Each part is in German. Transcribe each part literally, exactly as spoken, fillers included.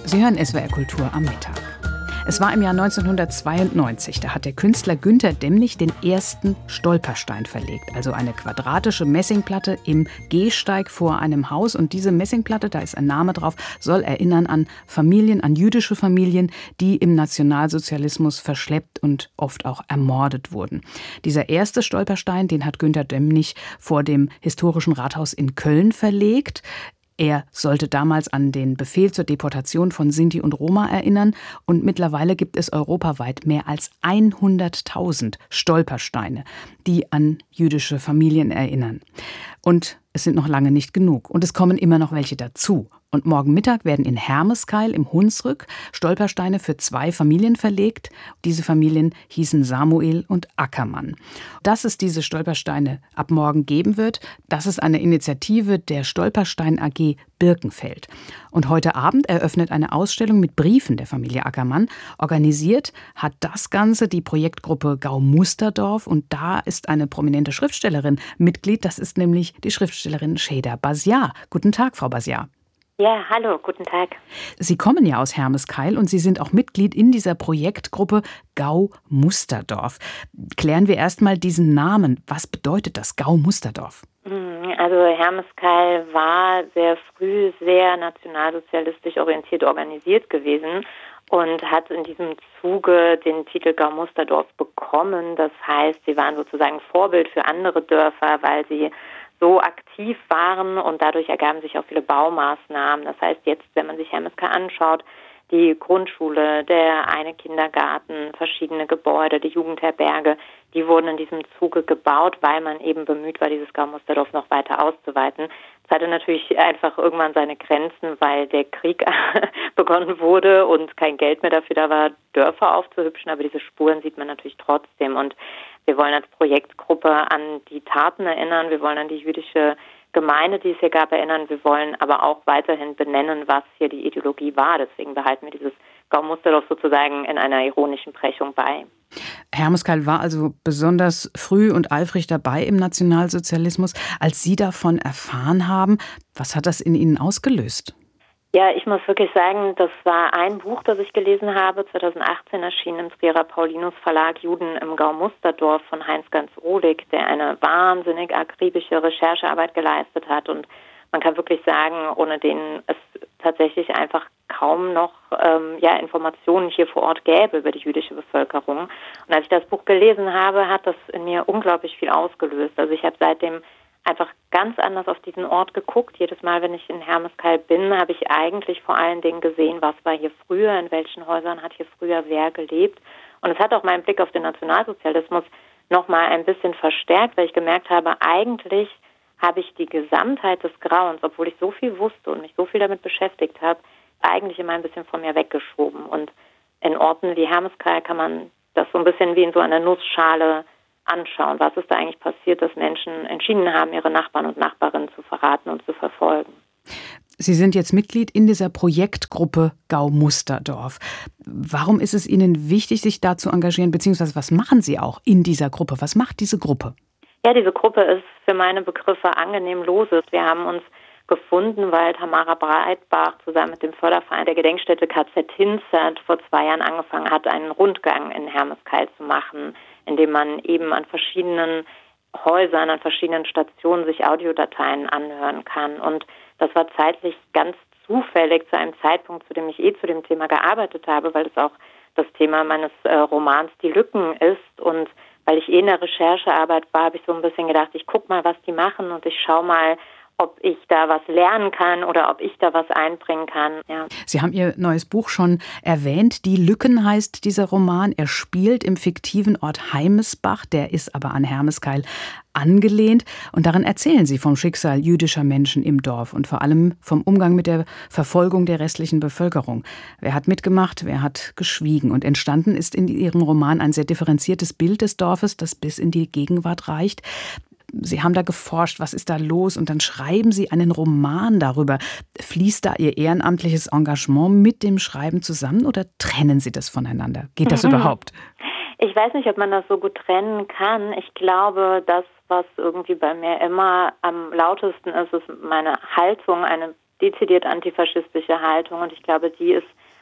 Sie hören S W R Kultur am Mittag. Es war im Jahr neunzehnhundertzweiundneunzig, da hat der Künstler Günter Demnig den ersten Stolperstein verlegt. Also eine quadratische Messingplatte im Gehsteig vor einem Haus. Und diese Messingplatte, da ist ein Name drauf, soll erinnern an Familien, an jüdische Familien, die im Nationalsozialismus verschleppt und oft auch ermordet wurden. Dieser erste Stolperstein, den hat Günter Demnig vor dem historischen Rathaus in Köln verlegt. Er sollte damals an den Befehl zur Deportation von Sinti und Roma erinnern. Und mittlerweile gibt es europaweit mehr als hunderttausend Stolpersteine, die an jüdische Familien erinnern. Und es sind noch lange nicht genug. Und es kommen immer noch welche dazu. Und morgen Mittag werden in Hermeskeil im Hunsrück Stolpersteine für zwei Familien verlegt. Diese Familien hießen Samuel und Ackermann. Dass es diese Stolpersteine ab morgen geben wird, das ist eine Initiative der Stolperstein A G Birkenfeld. Und heute Abend eröffnet eine Ausstellung mit Briefen der Familie Ackermann. Organisiert hat das Ganze die Projektgruppe Gau-Musterdorf. Und da ist eine prominente Schriftstellerin Mitglied. Das ist nämlich die Schriftstellerin Şeyda Basyar. Guten Tag, Frau Basyar. Ja, hallo, guten Tag. Sie kommen ja aus Hermeskeil und Sie sind auch Mitglied in dieser Projektgruppe Gau-Musterdorf. Klären wir erst mal diesen Namen. Was bedeutet das, Gau-Musterdorf? Also Hermeskeil war sehr früh sehr nationalsozialistisch orientiert organisiert gewesen und hat in diesem Zuge den Titel Gau-Musterdorf bekommen. Das heißt, sie waren sozusagen Vorbild für andere Dörfer, weil sie so aktiv waren und dadurch ergaben sich auch viele Baumaßnahmen. Das heißt, jetzt, wenn man sich Hermeskeil anschaut, die Grundschule, der eine Kindergarten, verschiedene Gebäude, die Jugendherberge, die wurden in diesem Zuge gebaut, weil man eben bemüht war, dieses Gau-Musterdorf noch weiter auszuweiten. Es hatte natürlich einfach irgendwann seine Grenzen, weil der Krieg begonnen wurde und kein Geld mehr dafür da war, Dörfer aufzuhübschen, aber diese Spuren sieht man natürlich trotzdem. Und wir wollen als Projektgruppe an die Taten erinnern, wir wollen an die jüdische Gemeinde, die es hier gab, erinnern. Wir wollen aber auch weiterhin benennen, was hier die Ideologie war. Deswegen behalten wir dieses Gau-Musterdorf sozusagen in einer ironischen Brechung bei. Hermeskeil war also besonders früh und eifrig dabei im Nationalsozialismus. Als Sie davon erfahren haben, was hat das in Ihnen ausgelöst? Ja, ich muss wirklich sagen, das war ein Buch, das ich gelesen habe, zweitausendachtzehn erschienen im Trierer Paulinus Verlag, Juden im Gau-Musterdorf von Heinz-Ganz-Ohlig, der eine wahnsinnig akribische Recherchearbeit geleistet hat. Und man kann wirklich sagen, ohne den es tatsächlich einfach kaum noch ähm, ja, Informationen hier vor Ort gäbe über die jüdische Bevölkerung. Und als ich das Buch gelesen habe, hat das in mir unglaublich viel ausgelöst. Also ich habe seitdem einfach ganz anders auf diesen Ort geguckt. Jedes Mal, wenn ich in Hermeskeil bin, habe ich eigentlich vor allen Dingen gesehen, was war hier früher, in welchen Häusern hat hier früher wer gelebt. Und es hat auch meinen Blick auf den Nationalsozialismus noch mal ein bisschen verstärkt, weil ich gemerkt habe, eigentlich habe ich die Gesamtheit des Grauens, obwohl ich so viel wusste und mich so viel damit beschäftigt habe, eigentlich immer ein bisschen von mir weggeschoben. Und in Orten wie Hermeskeil kann man das so ein bisschen wie in so einer Nussschale anschauen. Was ist da eigentlich passiert, dass Menschen entschieden haben, ihre Nachbarn und Nachbarinnen zu verraten und zu verfolgen? Sie sind jetzt Mitglied in dieser Projektgruppe Gau-Musterdorf. Warum ist es Ihnen wichtig, sich da zu engagieren, beziehungsweise was machen Sie auch in dieser Gruppe? Was macht diese Gruppe? Ja, diese Gruppe ist für meine Begriffe angenehm lose. Wir haben uns gefunden, weil Tamara Breitbach zusammen mit dem Förderverein der Gedenkstätte K Z Hinzert vor zwei Jahren angefangen hat, einen Rundgang in Hermeskeil zu machen, indem man eben an verschiedenen Häusern, an verschiedenen Stationen sich Audiodateien anhören kann. Und das war zeitlich ganz zufällig zu einem Zeitpunkt, zu dem ich eh zu dem Thema gearbeitet habe, weil es auch das Thema meines äh, Romans Die Lücken ist. Und weil ich eh in der Recherchearbeit war, habe ich so ein bisschen gedacht, ich gucke mal, was die machen und ich schaue mal, ob ich da was lernen kann oder ob ich da was einbringen kann. Ja. Sie haben Ihr neues Buch schon erwähnt. Die Lücken heißt dieser Roman. Er spielt im fiktiven Ort Heimesbach. Der ist aber an Hermeskeil angelehnt. Und darin erzählen Sie vom Schicksal jüdischer Menschen im Dorf und vor allem vom Umgang mit der Verfolgung der restlichen Bevölkerung. Wer hat mitgemacht, wer hat geschwiegen? Und entstanden ist in Ihrem Roman ein sehr differenziertes Bild des Dorfes, das bis in die Gegenwart reicht. Sie haben da geforscht, was ist da los? Und dann schreiben Sie einen Roman darüber. Fließt da Ihr ehrenamtliches Engagement mit dem Schreiben zusammen oder trennen Sie das voneinander? Geht das überhaupt? Ich weiß nicht, ob man das so gut trennen kann. Ich glaube, das, was irgendwie bei mir immer am lautesten ist, ist meine Haltung, eine dezidiert antifaschistische Haltung. Und ich glaube, die ist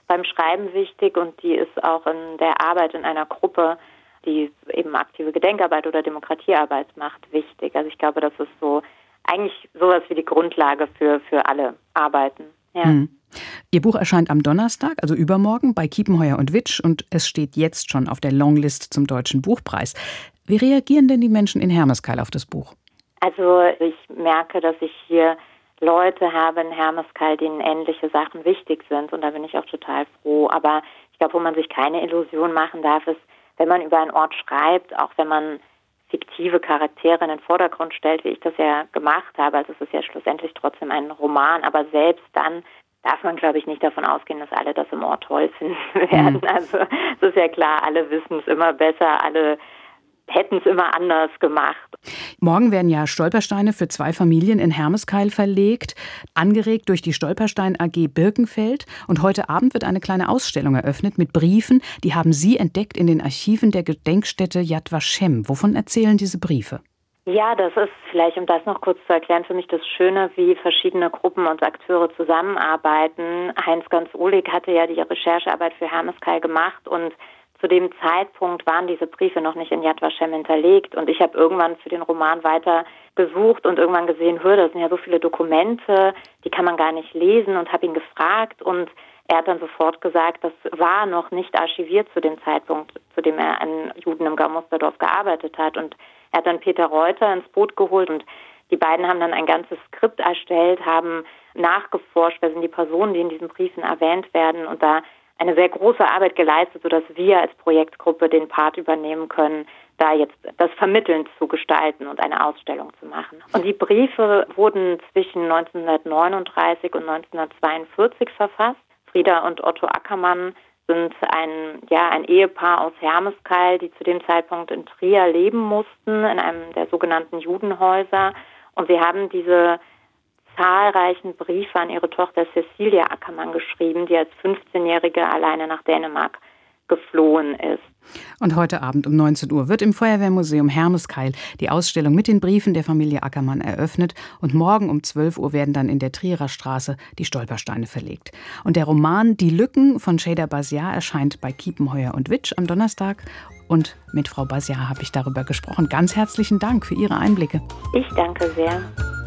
beim Schreiben wichtig und die ist auch in der Arbeit in einer Gruppe, die eben aktive Gedenkarbeit oder Demokratiearbeit macht, wichtig. Also ich glaube, das ist so eigentlich sowas wie die Grundlage für, für alle Arbeiten. Ja. Hm. Ihr Buch erscheint am Donnerstag, also übermorgen, bei Kiepenheuer und Witsch und es steht jetzt schon auf der Longlist zum Deutschen Buchpreis. Wie reagieren denn die Menschen in Hermeskeil auf das Buch? Also ich merke, dass ich hier Leute habe in Hermeskeil, denen ähnliche Sachen wichtig sind und da bin ich auch total froh. Aber ich glaube, wo man sich keine Illusion machen darf, ist, wenn man über einen Ort schreibt, auch wenn man fiktive Charaktere in den Vordergrund stellt, wie ich das ja gemacht habe, also es ist ja schlussendlich trotzdem ein Roman, aber selbst dann darf man, glaube ich, nicht davon ausgehen, dass alle das im Ort toll finden werden. Mhm. Also es ist ja klar, alle wissen es immer besser, alle hätten es immer anders gemacht. Morgen werden ja Stolpersteine für zwei Familien in Hermeskeil verlegt, angeregt durch die Stolperstein A G Birkenfeld. Und heute Abend wird eine kleine Ausstellung eröffnet mit Briefen, die haben Sie entdeckt in den Archiven der Gedenkstätte Yad Vashem. Wovon erzählen diese Briefe? Ja, das ist vielleicht, um das noch kurz zu erklären, für mich das Schöne, wie verschiedene Gruppen und Akteure zusammenarbeiten. Heinz-Ganz-Ohlig hatte ja die Recherchearbeit für Hermeskeil gemacht und zu dem Zeitpunkt waren diese Briefe noch nicht in Yad Vashem hinterlegt und ich habe irgendwann für den Roman weiter gesucht und irgendwann gesehen, hör, das sind ja so viele Dokumente, die kann man gar nicht lesen und habe ihn gefragt und er hat dann sofort gesagt, das war noch nicht archiviert zu dem Zeitpunkt, zu dem er an Juden im Gaumusterdorf gearbeitet hat und er hat dann Peter Reuter ins Boot geholt und die beiden haben dann ein ganzes Skript erstellt, haben nachgeforscht, wer sind die Personen, die in diesen Briefen erwähnt werden und da eine sehr große Arbeit geleistet, sodass wir als Projektgruppe den Part übernehmen können, da jetzt das Vermitteln zu gestalten und eine Ausstellung zu machen. Und die Briefe wurden zwischen neunzehnhundertneununddreißig und neunzehnhundertzweiundvierzig verfasst. Frieda und Otto Ackermann sind ein, ja, ein Ehepaar aus Hermeskeil, die zu dem Zeitpunkt in Trier leben mussten, in einem der sogenannten Judenhäuser. Und sie haben diese zahlreichen Briefe an ihre Tochter Cecilia Ackermann geschrieben, die als fünfzehnjährige alleine nach Dänemark geflohen ist. Und heute Abend um neunzehn Uhr wird im Feuerwehrmuseum Hermeskeil die Ausstellung mit den Briefen der Familie Ackermann eröffnet und morgen um zwölf Uhr werden dann in der Trierer Straße die Stolpersteine verlegt. Und der Roman Die Lücken von Şeyda Basiar erscheint bei Kiepenheuer und Witsch am Donnerstag und mit Frau Basiar habe ich darüber gesprochen. Ganz herzlichen Dank für Ihre Einblicke. Ich danke sehr.